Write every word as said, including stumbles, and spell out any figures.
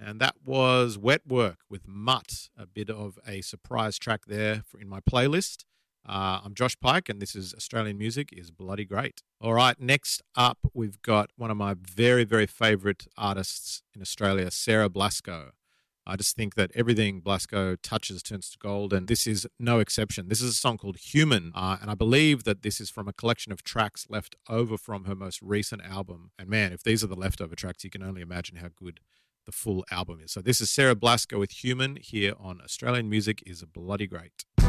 And that was Wet Work with Mutt, a bit of a surprise track there for, in my playlist. Uh, I'm Josh Pike, and this is Australian Music is Bloody Great. All right, next up, we've got one of my very, very favourite artists in Australia, Sarah Blasko. I just think that everything Blasko touches turns to gold, and this is no exception. This is a song called Human, uh, and I believe that this is from a collection of tracks left over from her most recent album. And man, if these are the leftover tracks, you can only imagine how good the full album is. So this is Sarah Blasko with Human here on Australian Music is Bloody Great.